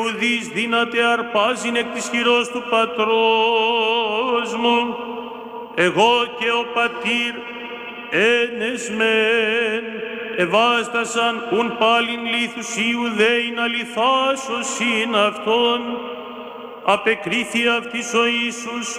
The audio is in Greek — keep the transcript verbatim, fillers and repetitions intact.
ουδείς δύναται αρπάζειν εκ της χειρός του πατρός μου, εγώ και ο πατήρ ένεσμεν, εβάστασαν ουν πάλιν λίθους Ιουδαίην αληθάσωσιν αυτόν, απεκρίθη αυτής ο Ιησούς